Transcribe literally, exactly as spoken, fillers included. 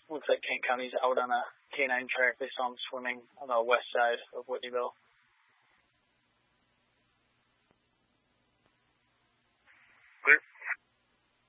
looks like Kent County's out on a canine track. They saw him swimming on the west side of Whitneyville.